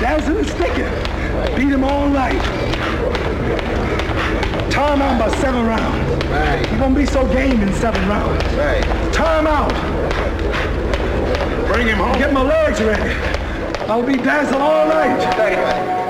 dancing and sticking. Beat him all night. Tire him out by 7 rounds. Right. He gonna be so game in 7 rounds. Right. Tire him out. Bring him home. Get my legs ready. I'll be dancing all night.